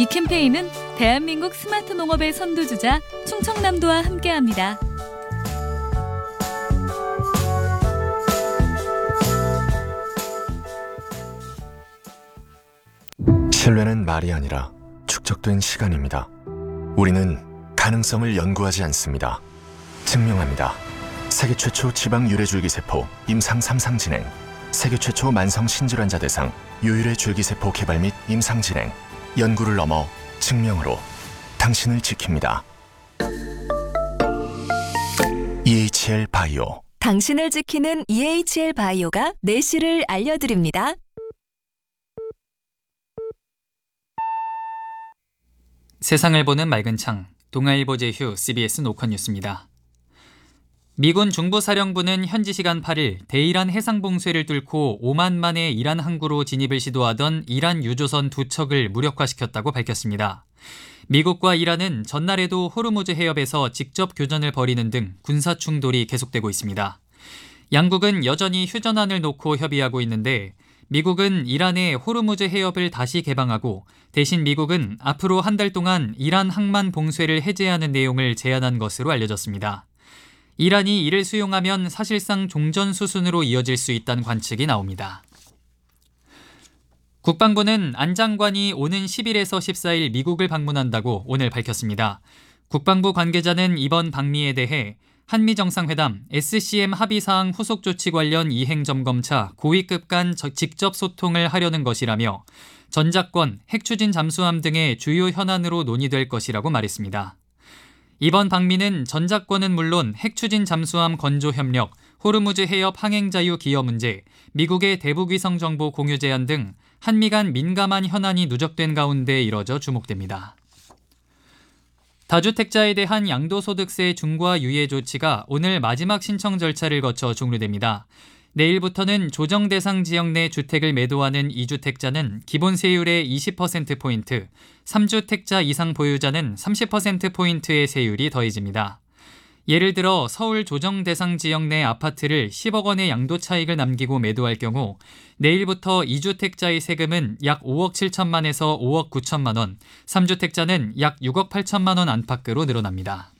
이 캠페인은 대한민국 스마트 농업의 선두주자 충청남도와 함께합니다. 신뢰는 말이 아니라 축적된 시간입니다. 우리는 가능성을 연구하지 않습니다. 증명합니다. 세계 최초 지방 유래줄기세포 임상 3상 진행, 세계 최초 만성 신질환자 대상 유일의 줄기세포 개발 및 임상 진행, 연구를 넘어 증명으로 당신을 지킵니다. EHL 바이오. 당신을 지키는 EHL 바이오가 내실을 알려드립니다. 세상을 보는 맑은 창, 동아일보 제휴 CBS 노컷 뉴스입니다. 미군 중부사령부는 현지 시간 8일 대이란 해상봉쇄를 뚫고 오만만의 이란 항구로 진입을 시도하던 이란 유조선 2척을 무력화시켰다고 밝혔습니다. 미국과 이란은 전날에도 호르무즈 해협에서 직접 교전을 벌이는 등 군사 충돌이 계속되고 있습니다. 양국은 여전히 휴전안을 놓고 협의하고 있는데 미국은 이란의 호르무즈 해협을 다시 개방하고 대신 미국은 앞으로 한 달 동안 이란 항만 봉쇄를 해제하는 내용을 제안한 것으로 알려졌습니다. 이란이 이를 수용하면 사실상 종전 수순으로 이어질 수 있다는 관측이 나옵니다. 국방부는 안 장관이 오는 10일에서 14일 미국을 방문한다고 오늘 밝혔습니다. 국방부 관계자는 이번 방미에 대해 한미 정상회담, SCM 합의사항 후속 조치 관련 이행점검차 고위급 간 직접 소통을 하려는 것이라며 전작권, 핵추진 잠수함 등의 주요 현안으로 논의될 것이라고 말했습니다. 이번 방미는 전작권은 물론 핵추진 잠수함 건조 협력, 호르무즈 해협 항행 자유 기여 문제, 미국의 대북위성 정보 공유 제한 등 한미 간 민감한 현안이 누적된 가운데 이뤄져 주목됩니다. 다주택자에 대한 양도소득세 중과 유예 조치가 오늘 마지막 신청 절차를 거쳐 종료됩니다. 내일부터는 조정 대상 지역 내 주택을 매도하는 2주택자는 기본 세율의 20%포인트, 3주택자 이상 보유자는 30%포인트의 세율이 더해집니다. 예를 들어 서울 조정 대상 지역 내 아파트를 10억 원의 양도 차익을 남기고 매도할 경우 내일부터 2주택자의 세금은 약 5억 7천만에서 5억 9천만 원, 3주택자는 약 6억 8천만 원 안팎으로 늘어납니다.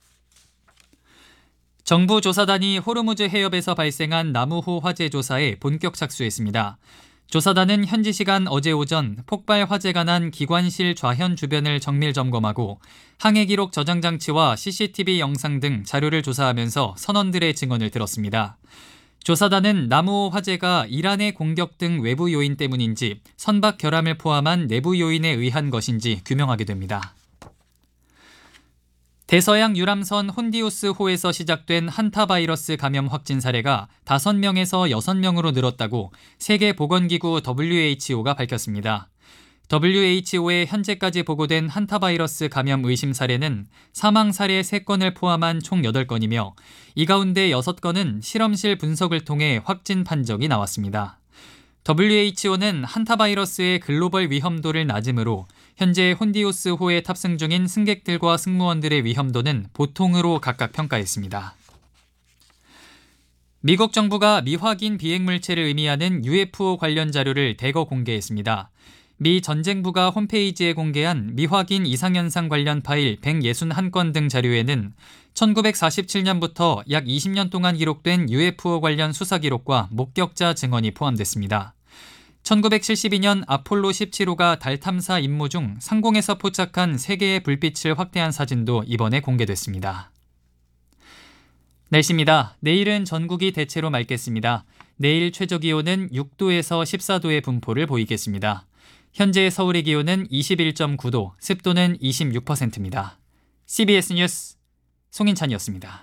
정부 조사단이 호르무즈 해협에서 발생한 나무호 화재 조사에 본격 착수했습니다. 조사단은 현지 시간 어제 오전 폭발 화재가 난 기관실 좌현 주변을 정밀 점검하고 항해 기록 저장 장치와 CCTV 영상 등 자료를 조사하면서 선원들의 증언을 들었습니다. 조사단은 나무호 화재가 이란의 공격 등 외부 요인 때문인지 선박 결함을 포함한 내부 요인에 의한 것인지 규명하게 됩니다. 대서양 유람선 혼디우스호에서 시작된 한타바이러스 감염 확진 사례가 5명에서 6명으로 늘었다고 세계보건기구 WHO가 밝혔습니다. WHO의 현재까지 보고된 한타바이러스 감염 의심 사례는 사망 사례 3건을 포함한 총 8건이며 이 가운데 6건은 실험실 분석을 통해 확진 판정이 나왔습니다. WHO는 한타바이러스의 글로벌 위험도를 낮음으로 현재 혼디우스호에 탑승 중인 승객들과 승무원들의 위험도는 보통으로 각각 평가했습니다. 미국 정부가 미확인 비행물체를 의미하는 UFO 관련 자료를 대거 공개했습니다. 미 전쟁부가 홈페이지에 공개한 미확인 이상현상 관련 파일 161건 등 자료에는 1947년부터 약 20년 동안 기록된 UFO 관련 수사 기록과 목격자 증언이 포함됐습니다. 1972년 아폴로 17호가 달 탐사 임무 중 상공에서 포착한 3개의 불빛을 확대한 사진도 이번에 공개됐습니다. 날씨입니다. 내일은 전국이 대체로 맑겠습니다. 내일 최저기온은 6도에서 14도의 분포를 보이겠습니다. 현재 서울의 기온은 21.9도, 습도는 26%입니다. CBS 뉴스 송인찬이었습니다.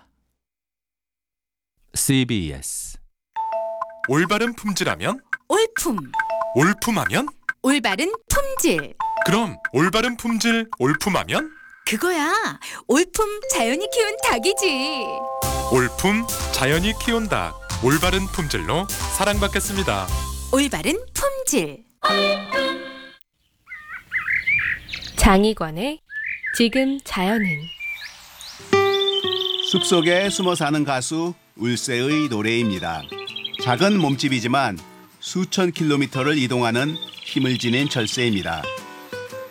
CBS 올바른 품질하면? 올품. 올품하면? 올바른 품질. 그럼 올바른 품질 올품하면? 그거야. 올품 자연이 키운 닭이지. 올품 자연이 키운 닭. 올바른 품질로 사랑받겠습니다. 올바른 품질. 장희관의 지금 자연은. 숲속에 숨어 사는 가수 울세의 노래입니다. 작은 몸집이지만 수천 킬로미터를 이동하는 힘을 지닌 철새입니다.